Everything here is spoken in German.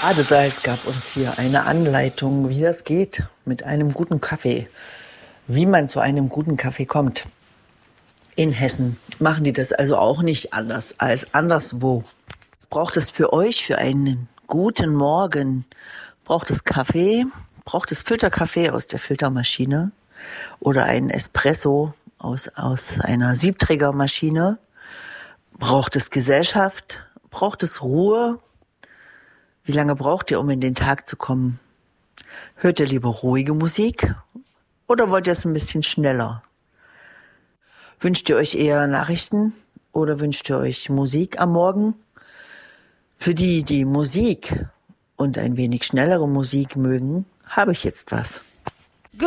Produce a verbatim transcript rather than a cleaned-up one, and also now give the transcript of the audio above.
Badesalz gab uns hier eine Anleitung, wie das geht mit einem guten Kaffee, wie man zu einem guten Kaffee kommt. In Hessen machen die das also auch nicht anders als anderswo. Was braucht es für euch für einen guten Morgen? Braucht es Kaffee? Braucht es Filterkaffee aus der Filtermaschine? Oder einen Espresso aus, aus einer Siebträgermaschine? Braucht es Gesellschaft? Braucht es Ruhe? Wie lange braucht ihr, um in den Tag zu kommen? Hört ihr lieber ruhige Musik oder wollt ihr es ein bisschen schneller? Wünscht ihr euch eher Nachrichten oder wünscht ihr euch Musik am Morgen? Für die, die Musik und ein wenig schnellere Musik mögen, habe ich jetzt was.